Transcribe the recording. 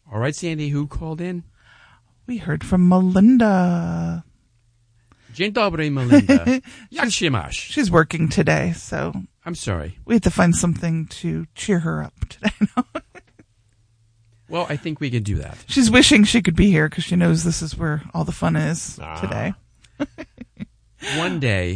All right, Sandy, who called in? We heard from Melinda. Dzień dobry, Melinda. Jak się masz? She's working today, so... I'm sorry. We have to find something to cheer her up today. Well, I think we could do that. She's wishing she could be here because she knows this is where all the fun is today. One day,